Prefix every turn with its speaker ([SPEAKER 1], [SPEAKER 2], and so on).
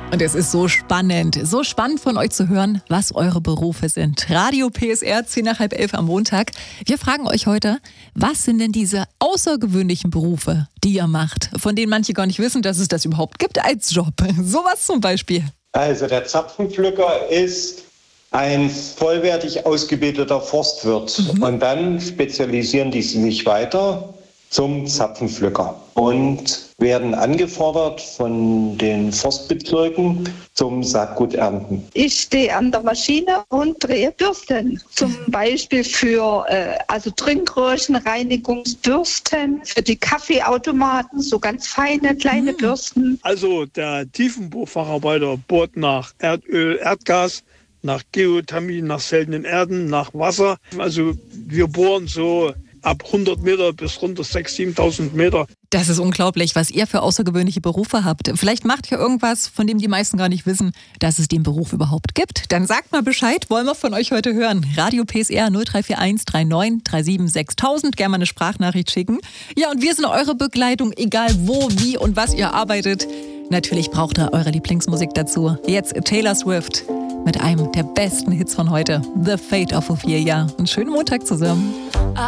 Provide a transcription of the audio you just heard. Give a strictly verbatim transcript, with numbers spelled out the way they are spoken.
[SPEAKER 1] Und es ist so spannend, so spannend von euch zu hören, was eure Berufe sind. Radio P S R, zehn nach halb elf am Montag. Wir fragen euch heute, was sind denn diese außergewöhnlichen Berufe, die ihr macht, von denen manche gar nicht wissen, dass es das überhaupt gibt als Job. Sowas zum Beispiel.
[SPEAKER 2] Also der Zapfenpflücker ist ein vollwertig ausgebildeter Forstwirt. Mhm. Und dann spezialisieren die sich weiter zum Zapfenpflücker und werden angefordert von den Forstbezirken zum Saatguternten.
[SPEAKER 3] Ich stehe an der Maschine und drehe Bürsten. Zum Beispiel für äh, also Trinkröhrchen, Reinigungsbürsten, für die Kaffeeautomaten, so ganz feine kleine Bürsten.
[SPEAKER 4] Also der Tiefenbohrfacharbeiter bohrt nach Erdöl, Erdgas, nach Geothermie, nach seltenen Erden, nach Wasser. Also wir bohren so ab hundert Meter bis runter sechstausend, siebentausend Meter.
[SPEAKER 1] Das ist unglaublich, was ihr für außergewöhnliche Berufe habt. Vielleicht macht ihr irgendwas, von dem die meisten gar nicht wissen, dass es den Beruf überhaupt gibt. Dann sagt mal Bescheid, wollen wir von euch heute hören. Radio P S R null drei vier eins drei neun drei sieben sechstausend, gerne mal eine Sprachnachricht schicken. Ja, und wir sind eure Begleitung, egal wo, wie und was ihr arbeitet. Natürlich braucht ihr eure Lieblingsmusik dazu. Jetzt Taylor Swift mit einem der besten Hits von heute, The Fate of Ophelia. Einen schönen Montag zusammen.